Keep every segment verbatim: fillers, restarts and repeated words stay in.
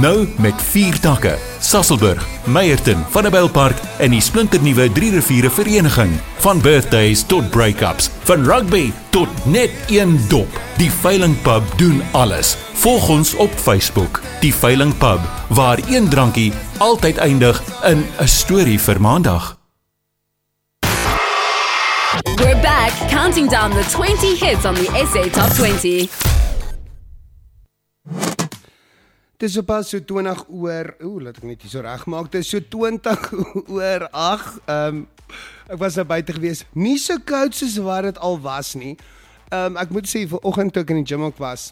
Nou met vier takke. Sasolburg, Meyerton, Vanderbijlpark en die splinternuwe Drie Riviere Vereniging. Van birthdays tot break-ups, van rugby tot net een dop. Die Veiling Pub doen alles. Volg ons op Facebook. Die Veiling Pub, waar een drankie altyd eindig in 'n storie vir maandag. We're back, counting down the twenty hits on the S A Top twenty. Dit is pas so twintig oor, oeh, laat ek net hier so reg maak, dit is so twintig oor agt, um, ek was daar buite gewees, nie so koud soos wat het al was nie, um, ek moet sê, vanoggend toe ek in die gym ook was,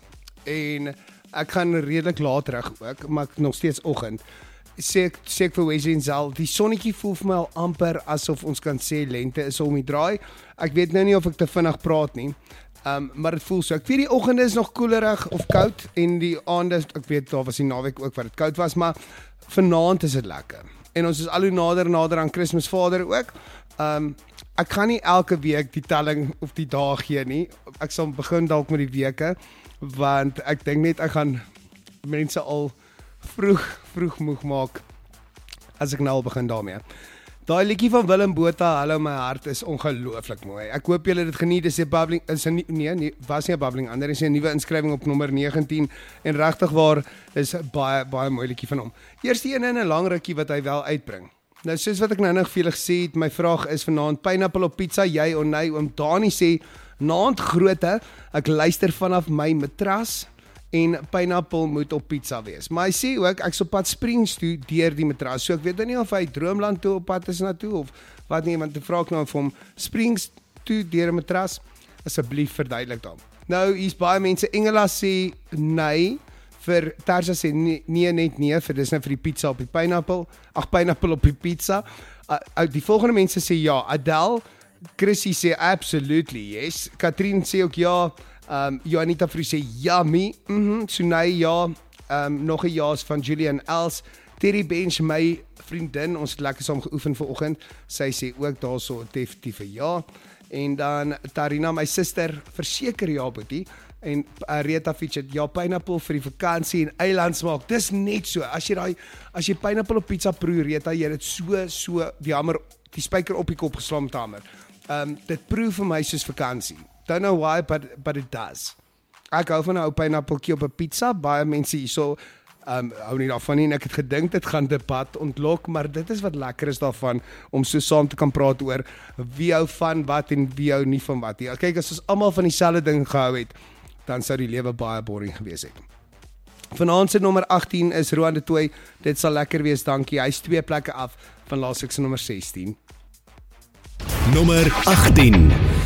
en ek gaan redelik laat terug ook, maar ek nog steeds oggend, sê ek, sê ek vir Wesley en Zal, die sonnetjie voel vir my al amper asof ons kan sê lente is om die draai, ek weet nou nie of ek te vinnig praat nie, Um, maar het voel so, ek weet die oggende is nog koelerig of koud, en die aande, ek weet daar was die naweek ook wat het koud was, maar vanaand is het lekker, en ons is al hoe nader nader aan Christmas Vader ook, um, ek gaan nie elke week die telling of die dag gee nie, ek sal begin dalk met die weke, want ek dink net ek gaan mense al vroeg, vroeg moeg maak, as ek nou al begin daarmee. Daai liedjie van Willem Botha, Hallo my hart, is ongelooflik mooi. Ek hoop julle dit geniet. Dis 'n bubbling, is 'n nee, nee, was nie 'n bubbling ander, is 'n nuwe inskrywing op nommer negentien en regtig waar is baie baie mooi liedjie van hom. Eerste een in 'n lang rukkie wat hy wel uitbring. Nou soos wat ek nou nog vir julle gesê het, my vraag is vanaand pineapple op pizza, jy of nee, oom Dani sê naand groote, ek luister vanaf my matras. En pineapple moet op pizza wees. Maar hy sê ook, ek is op pad Springs toe, deur die matras. So ek weet nie of hy Droomland toe op pad is na toe, of wat nie, want ek vraag nou vir hom, Springs toe, deur die matras, asseblief verduidelik dan. Nou, hier's baie mense, Engela sê nee, vir Terza sê nee, nee net nee, vir dis nou vir die pizza op die pineapple, ag, pineapple op die pizza. Uh, die volgende mense sê ja, Adele, Chrissy sê absolutely yes, Katrien sê ook ja, Um, Joanita Vries sê yummy, mm-hmm. Sunay ja, um, nog 'n ja's van Julian Els, Terry Bench, my vriendin, ons het lekker saam geoefen vanoggend, sy sê ook daarso definitief ja, en dan Tarina, my suster, verseker ja, boetie, en uh, Rita Fitchet, ja, pineapple vir die vakansie en eilandsmaak, dis net so, as jy daai, as jy pineapple op pizza proe, Rita, jy het so, so, die hamer, die spyker op die kop geslaan met hamer, um, dit proe vir my soos vakansie. Don't know why, but, but it does. Ek hou van 'n ou pineappeltjie op 'n pizza, baie mense hierso um, hou nie daarvan nie, en ek het gedink dit gaan debat ontlok, maar dit is wat lekker is daarvan, om so saam te kan praat oor wie hou van wat en wie hou nie van wat. Ja, kyk, as ons almal van dieselfde ding gehou het, dan sou die lewe baie boring gewees het. Vanaand se nommer agttien is Roan de Tooy, dit sal lekker wees, dankie, hy is twee plekke af van laasweek se nommer sestien. Nommer agttien.